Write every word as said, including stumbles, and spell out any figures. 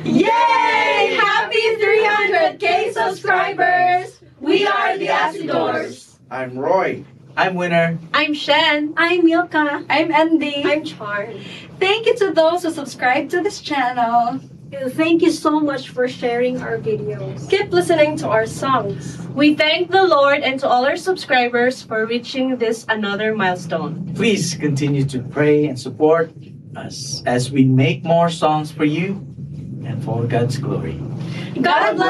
Yay! Happy three hundred K subscribers! We are the Acidors. I'm Roy. I'm Winner. I'm Shen. I'm Milka. I'm Andy. I'm Charm. Thank you to those who subscribe to this channel. Thank you so much for sharing our videos. Keep listening to our songs. We thank the Lord and to all our subscribers for reaching this another milestone. Please continue to pray and support us as we make more songs for you and for God's glory. God bless.